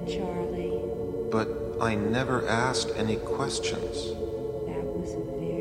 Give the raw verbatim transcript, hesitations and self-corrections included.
Charlie. But I never asked any questions. That was a